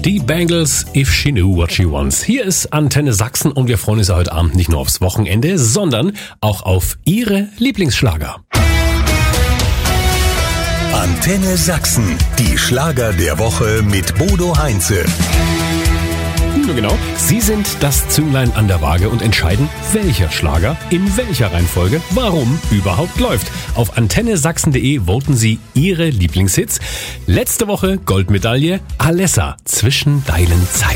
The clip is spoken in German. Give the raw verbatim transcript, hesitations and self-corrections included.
Die Bangles, If She Knew What She Wants. Hier ist Antenne Sachsen und wir freuen uns heute Abend nicht nur aufs Wochenende, sondern auch auf Ihre Lieblingsschlager. Antenne Sachsen, die Schlager der Woche mit Bodo Heinze. Genau. Sie sind das Zünglein an der Waage und entscheiden, welcher Schlager in welcher Reihenfolge warum überhaupt läuft. Auf antenne sachsen punkt de voten Sie Ihre Lieblingshits. Letzte Woche Goldmedaille Alessa, zwischen deinen Zeilen.